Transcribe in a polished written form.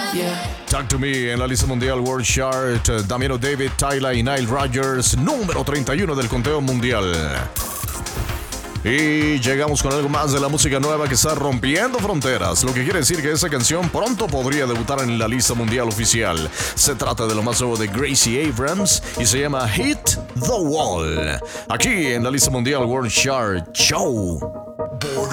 Talk to Me en la lista mundial World Chart. Damiano David, Tyla y Nile Rodgers, número 31 del conteo mundial. Y llegamos con algo más de la música nueva que está rompiendo fronteras, lo que quiere decir que esa canción pronto podría debutar en la lista mundial oficial. Se trata de lo más nuevo de Gracie Abrams y se llama Hit the Wall. Aquí en la lista mundial World Chart Show.